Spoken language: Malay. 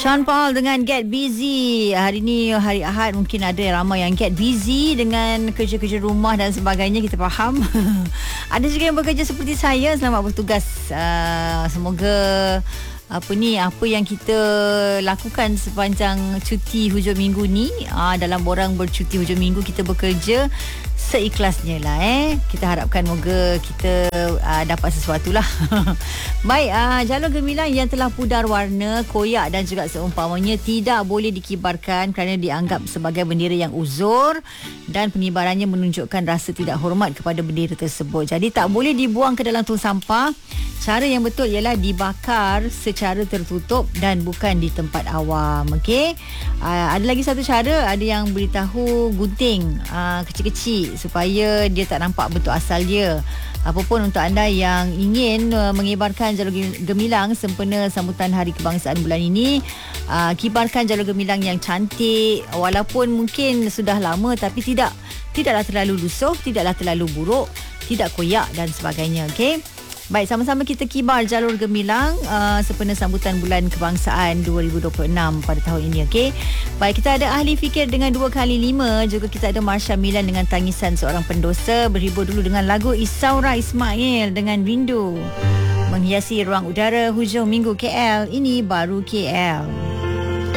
Sean Paul dengan Get Busy. Hari ni hari Ahad, mungkin ada ramai yang get busy dengan kerja-kerja rumah dan sebagainya, kita faham. Ada juga yang bekerja seperti saya, selamat bertugas. Semoga apa yang kita lakukan sepanjang cuti hujung minggu ni, dalam borang bercuti hujung minggu, kita bekerja seikhlasnya lah. Kita harapkan moga kita dapat sesuatu lah. Baik, jalur gemilang yang telah pudar warna, koyak dan juga seumpamanya tidak boleh dikibarkan kerana dianggap sebagai bendera yang uzur dan pengibarannya menunjukkan rasa tidak hormat kepada bendera tersebut. Jadi tak boleh dibuang ke dalam tong sampah. Cara yang betul ialah dibakar secara tertutup dan bukan di tempat awam. Okey. Ada lagi satu cara, ada yang beritahu gunting kecil-kecil supaya dia tak nampak bentuk asal dia. Apapun untuk anda yang ingin mengibarkan jalur gemilang sempena sambutan Hari Kebangsaan bulan ini, kibarkan jalur gemilang yang cantik, walaupun mungkin sudah lama, tapi tidaklah terlalu lusuh, tidaklah terlalu buruk, tidak koyak dan sebagainya. Okey. Baik, sama-sama kita kibar jalur gemilang sempena sambutan bulan kebangsaan 2026 pada tahun ini. Okey. Baik, kita ada ahli fikir dengan 2x5, juga kita ada Marsha Milan dengan tangisan seorang pendosa. Berhibur dulu dengan lagu Isaura Ismail dengan Rindu, menghiasi ruang udara hujung minggu KL. Ini baru KL.